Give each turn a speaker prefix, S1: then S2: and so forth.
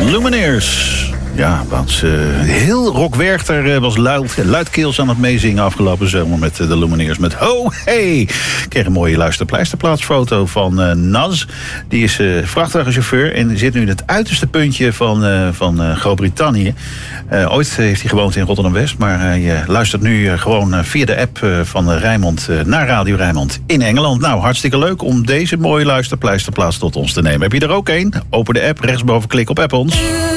S1: Lumineers. Ja, wat heel Rock Werchter was luidkeels aan het meezingen afgelopen zomer met de Lumineers. Met Ho Hey! Ik kreeg een mooie luisterpleisterplaatsfoto van Naz. Die is vrachtwagenchauffeur en zit nu in het uiterste puntje van Groot-Brittannië. Ooit heeft hij gewoond in Rotterdam-West, maar hij luistert nu gewoon via de app van Rijnmond naar Radio Rijnmond in Engeland. Nou, hartstikke leuk om deze mooie luisterpleisterplaats tot ons te nemen. Heb je er ook een? Open de app, rechtsboven klik op app ons.